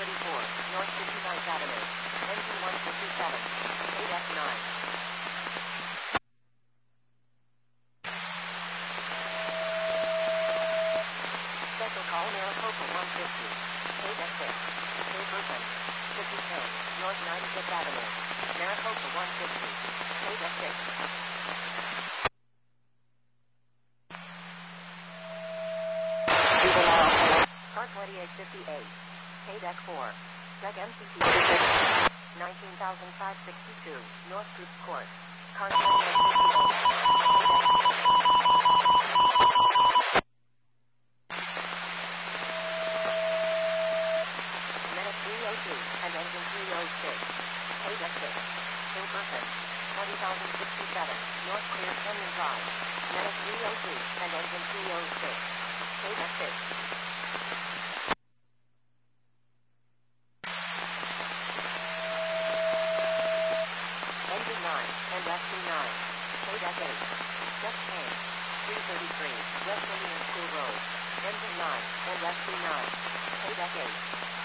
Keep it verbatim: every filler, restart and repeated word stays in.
thirty-four, North fifty-ninth Avenue. Engine one fifty-seven. K F nine. Special call Maricopa one fifty. K F six. K Burton. fifty K, North ninety-fifth Avenue. Maricopa one fifty. K F six. Car twenty-eight fifty-eight. K Deck four. Deck M C C nineteen thousand five hundred sixty-two. North Coops Court. Car twenty-eight fifty-eight. Minute three oh two and engine three oh six. K Deck six. King Burton. twenty thousand sixty-seven. North Clear Canyon Drive. Minute three oh two and engine three oh six. K Deck six. Engine nine and F C nine. K Deck eight. Deck ten. three thirty-three. West Indian School Road. Engine nine and F C nine. K Deck eight.